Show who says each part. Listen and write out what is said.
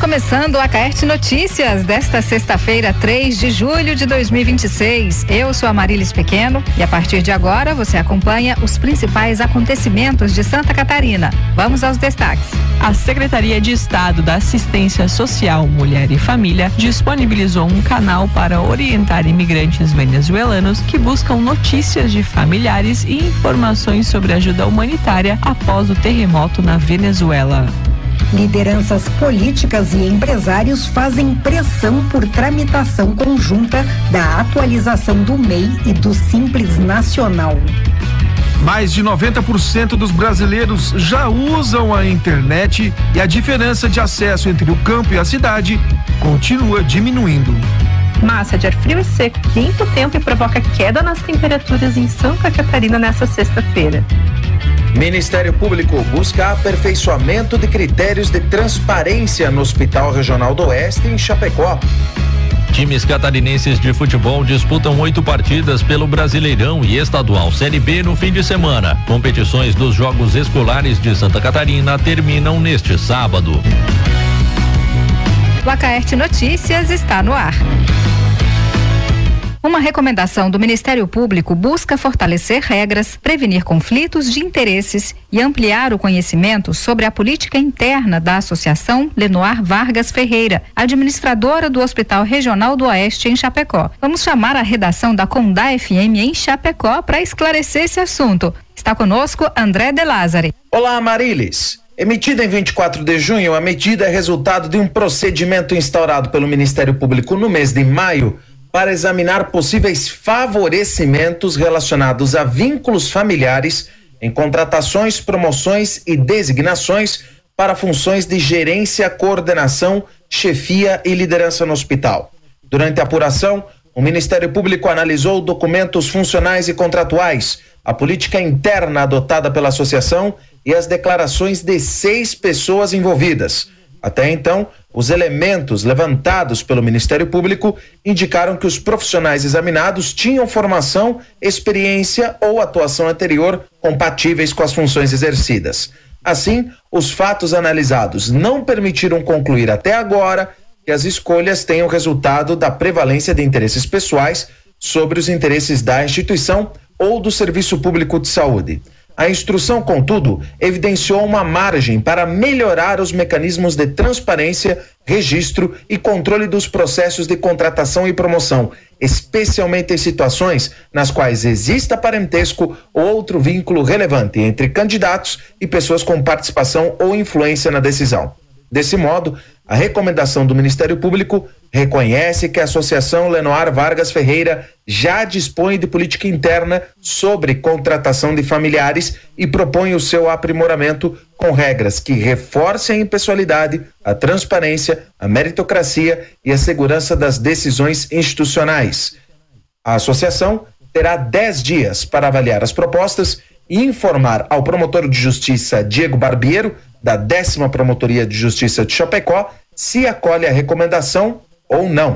Speaker 1: começando o Acaerte Notícias desta sexta-feira, 3 de julho de 2026. Eu sou a Marilis Pequeno e a partir de agora você acompanha os principais acontecimentos de Santa Catarina. Vamos aos destaques.
Speaker 2: A Secretaria de Estado da Assistência Social, Mulher e Família disponibilizou um canal para orientar imigrantes venezuelanos que buscam notícias de familiares e informações sobre ajuda humanitária após o terremoto na Venezuela.
Speaker 3: Lideranças políticas e empresários fazem pressão por tramitação conjunta da atualização do MEI e do Simples Nacional.
Speaker 4: Mais de 90% dos brasileiros já usam a internet e a diferença de acesso entre o campo e a cidade continua diminuindo.
Speaker 5: Massa de ar frio e seco limpa o tempo e provoca queda nas temperaturas em Santa Catarina nesta sexta-feira.
Speaker 6: Ministério Público busca aperfeiçoamento de critérios de transparência no Hospital Regional do Oeste, em Chapecó.
Speaker 7: Times catarinenses de futebol disputam 8 partidas pelo Brasileirão e Estadual Série B no fim de semana. Competições dos Jogos Escolares de Santa Catarina terminam neste sábado.
Speaker 1: O Acaerte Notícias está no ar. Uma recomendação do Ministério Público busca fortalecer regras, prevenir conflitos de interesses e ampliar o conhecimento sobre a política interna da Associação Lenoir Vargas Ferreira, administradora do Hospital Regional do Oeste em Chapecó. Vamos chamar a redação da Condá FM em Chapecó para esclarecer esse assunto. Está conosco André De Lázari.
Speaker 6: Olá, Marilis. Emitida em 24 de junho, a medida é resultado de um procedimento instaurado pelo Ministério Público no mês de maio para examinar possíveis favorecimentos relacionados a vínculos familiares em contratações, promoções e designações para funções de gerência, coordenação, chefia e liderança no hospital. Durante a apuração, o Ministério Público analisou documentos funcionais e contratuais, a política interna adotada pela associação e as declarações de 6 pessoas envolvidas. Até então, os elementos levantados pelo Ministério Público indicaram que os profissionais examinados tinham formação, experiência ou atuação anterior compatíveis com as funções exercidas. Assim, os fatos analisados não permitiram concluir até agora que as escolhas tenham resultado da prevalência de interesses pessoais sobre os interesses da instituição ou do Serviço Público de Saúde. A instrução, contudo, evidenciou uma margem para melhorar os mecanismos de transparência, registro e controle dos processos de contratação e promoção, especialmente em situações nas quais exista parentesco ou outro vínculo relevante entre candidatos e pessoas com participação ou influência na decisão. Desse modo, a recomendação do Ministério Público reconhece que a Associação Lenoir Vargas Ferreira já dispõe de política interna sobre contratação de familiares e propõe o seu aprimoramento com regras que reforcem a impessoalidade, a transparência, a meritocracia e a segurança das decisões institucionais. A associação terá 10 dias para avaliar as propostas e informar ao promotor de justiça Diego Barbiero, da 10ª Promotoria de Justiça de Chapecó, se acolhe a recomendação ou não.